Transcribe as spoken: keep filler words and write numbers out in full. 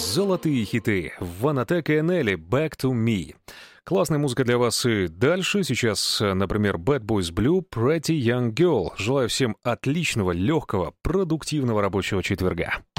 Золотые хиты. Ванатек и Нелли «Back to Me». Классная музыка для вас и дальше. Сейчас, например, Bad Boys Blue, Pretty Young Girl. Желаю всем отличного, легкого, продуктивного рабочего четверга.